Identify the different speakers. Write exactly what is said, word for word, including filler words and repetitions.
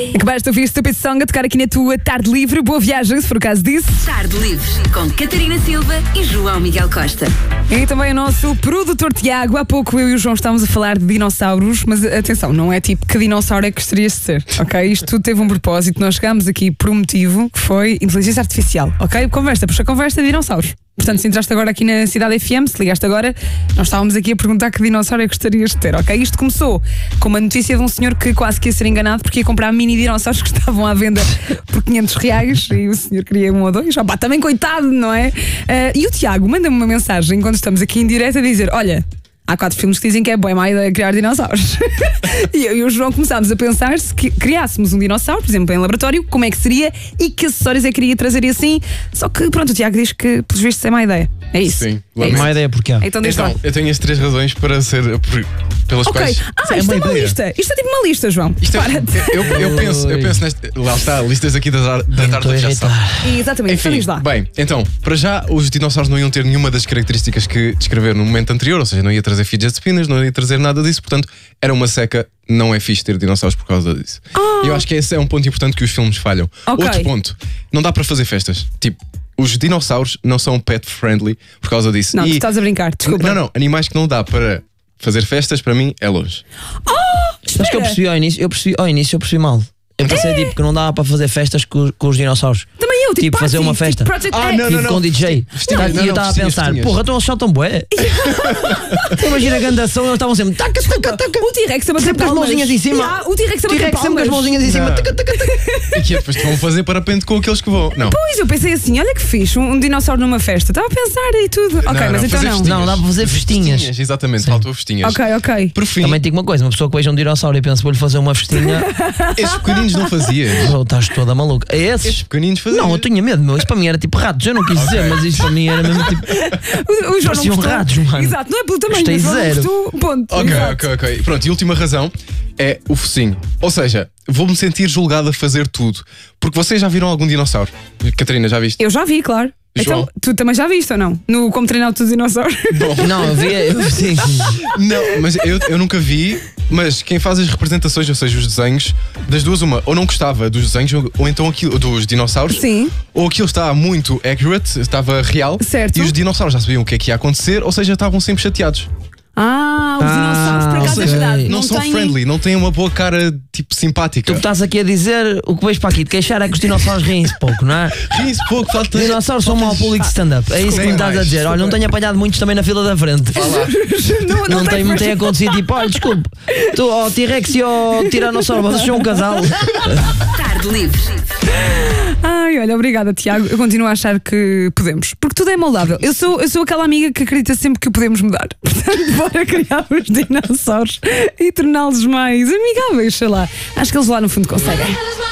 Speaker 1: Acabaste de ouvir Stupid Song a tocar aqui na tua tarde livre. Boa viagem, se for o caso disso.
Speaker 2: Tarde livre, com Catarina Silva e João Miguel Costa.
Speaker 1: E também o nosso produtor Tiago. Há pouco eu e o João estávamos a falar de dinossauros, mas atenção, não é tipo que dinossauro é que gostarias de ser, ok? Isto tudo teve um propósito. Nós chegámos aqui por um motivo que foi inteligência artificial, ok? Conversa, puxa conversa de dinossauros. Portanto, se entraste agora aqui na Cidade F M, se ligaste agora, nós estávamos aqui a perguntar que dinossauro é que gostarias de ter, ok? Isto começou com uma notícia de um senhor que quase que ia ser enganado porque ia comprar mini dinossauros que estavam à venda por quinhentos reais e o senhor queria um ou dois. Opa, também coitado, não é? Uh, e o Tiago manda-me uma mensagem quando estamos aqui em direto a dizer: olha, há quatro filmes que dizem que é boa má ideia criar dinossauros. E eu e o João começámos a pensar se que criássemos um dinossauro, por exemplo, em laboratório, como é que seria e que acessórios é que queria trazer e assim. Só que pronto, o Tiago diz que, pelos vistos, é má ideia. É isso.
Speaker 3: Sim,
Speaker 1: é
Speaker 3: isso.
Speaker 4: Má ideia porquê?
Speaker 1: Então,
Speaker 3: então eu tenho as três razões para ser por, pelas
Speaker 1: ok,
Speaker 3: quais.
Speaker 1: ah,
Speaker 3: é
Speaker 1: isto
Speaker 3: uma
Speaker 1: é uma
Speaker 3: ideia.
Speaker 1: lista. Isto é tipo uma lista, João.
Speaker 3: Isto é,
Speaker 1: Para-te.
Speaker 3: eu, eu, penso, eu penso nesta. Lá está, listas aqui da, da tarde já sabe.
Speaker 1: Exatamente,
Speaker 3: Enfim,
Speaker 1: vamos lá.
Speaker 3: bem, então, para já os dinossauros não iam ter nenhuma das características que descreveram no momento anterior, ou seja, não ia trazer fidget spinners, não ia trazer nada disso, portanto, era uma seca, não é fixe ter dinossauros por causa disso.
Speaker 1: Oh.
Speaker 3: Eu acho que esse é um ponto importante que os filmes falham.
Speaker 1: Okay.
Speaker 3: Outro ponto, não dá para fazer festas. Tipo, os dinossauros não são pet friendly por causa disso.
Speaker 1: Não,
Speaker 3: e...
Speaker 1: tu estás a brincar, desculpa.
Speaker 3: Não, não, animais que não dá para fazer festas, para mim, é longe.
Speaker 1: Oh,
Speaker 4: Mas que eu percebi ao início, eu percebi, ao início eu percebi mal. Eu pensei
Speaker 1: É.
Speaker 4: tipo que não dava para fazer festas com, com os dinossauros.
Speaker 1: Também eu, tipo,
Speaker 4: Tipo, fazer
Speaker 1: party,
Speaker 4: uma festa.
Speaker 1: Tipo Project
Speaker 3: Ah,
Speaker 1: X.
Speaker 3: não,
Speaker 4: Tipo
Speaker 3: não,
Speaker 4: com D J.
Speaker 3: Vestinhas,
Speaker 4: E
Speaker 3: não,
Speaker 4: eu
Speaker 3: não,
Speaker 4: estava a
Speaker 3: vestinhas,
Speaker 4: pensar,
Speaker 3: vestinhas.
Speaker 4: porra, então eles saltam bué. Imagina a gandação, eles estavam sempre taca, taca, taca.
Speaker 1: O T-Rex a bater
Speaker 4: Sempre com as
Speaker 1: palmas.
Speaker 4: mãozinhas em cima.
Speaker 1: Ah, o T-Rex a bater
Speaker 4: T-Rex sempre com as
Speaker 1: palmas.
Speaker 4: mãozinhas em cima.
Speaker 3: Não.
Speaker 4: Taca, taca, taca.
Speaker 3: E que é, depois te vão fazer parapente com aqueles que vão. Não.
Speaker 1: Pois, eu pensei assim, olha que fixe, um, um dinossauro numa festa. Estava a pensar e tudo. Ok,
Speaker 3: Não,
Speaker 1: mas
Speaker 3: não,
Speaker 1: então
Speaker 3: fazer
Speaker 1: não.
Speaker 3: festinhas.
Speaker 4: Não, dá para fazer festinhas.
Speaker 3: Exatamente, faltou festinhas.
Speaker 1: Ok, ok.
Speaker 3: Por fim,
Speaker 4: Também digo uma coisa, uma pessoa que veja um dinossauro e pensa, vou-lhe fazer uma festinha.
Speaker 3: estes pequeninos não fazias.
Speaker 4: Oh, estás toda maluca. É
Speaker 3: Estes
Speaker 4: esses?
Speaker 3: pequeninos fazias.
Speaker 4: Não, eu tinha medo, meu. Isso para mim era tipo ratos. Eu não quis dizer, mas isto para mim era mesmo tipo.
Speaker 1: O, o João não
Speaker 4: Pareciam
Speaker 1: gostou.
Speaker 4: ratos, mano.
Speaker 1: Exato, não é pelo tamanho,
Speaker 4: Gostei
Speaker 1: mas não
Speaker 4: zero.
Speaker 1: gostou, ponto.
Speaker 3: Ok,
Speaker 1: Exato.
Speaker 3: ok, ok. Pronto, e a última razão é o focinho. Ou seja, vou-me sentir julgado a fazer tudo. Porque vocês já viram algum dinossauro? Catarina, já viste?
Speaker 1: Eu já vi, claro.
Speaker 3: João?
Speaker 1: Então, tu também já viste ou não? No Como Treinar o Teu Dinossauro?
Speaker 4: Não, eu vi. Eu, sim.
Speaker 3: Não, mas eu, eu nunca vi. Mas quem faz as representações, ou seja, os desenhos, das duas uma, ou não gostava dos desenhos, ou então aquilo dos dinossauros,
Speaker 1: Sim.
Speaker 3: ou aquilo estava muito accurate, estava real,
Speaker 1: Certo.
Speaker 3: e os dinossauros já sabiam o que é que ia acontecer, ou seja, estavam sempre chateados.
Speaker 1: Ah, os
Speaker 4: Ah,
Speaker 1: dinossauros, por
Speaker 4: ou
Speaker 1: acaso é
Speaker 4: seja,
Speaker 1: verdade.
Speaker 3: Não, são
Speaker 1: têm...
Speaker 3: friendly, não têm uma boa cara tipo simpática.
Speaker 4: Tu estás aqui a dizer o que vejo para aqui de queixar é que os dinossauros riem-se pouco, não é?
Speaker 3: Riem-se pouco, falta.
Speaker 4: Os dinossauros são mau público de stand-up. É isso que me estás a dizer. Olha, não tenho apanhado muitos também na fila da frente.
Speaker 1: não, não,
Speaker 4: Não tem,
Speaker 1: tem
Speaker 4: não tem acontecido tipo, olha, desculpe, tu, ó T-Rex e ó Tiranossauro, vocês são um casal.
Speaker 2: Tarde livre.
Speaker 1: Ai, olha, obrigada, Tiago. Eu continuo a achar que podemos, porque tudo é moldável. Eu sou, eu sou aquela amiga que acredita sempre que podemos mudar. Portanto, bora criar os dinossauros e torná-los mais amigáveis, sei lá. Acho que eles lá no fundo conseguem.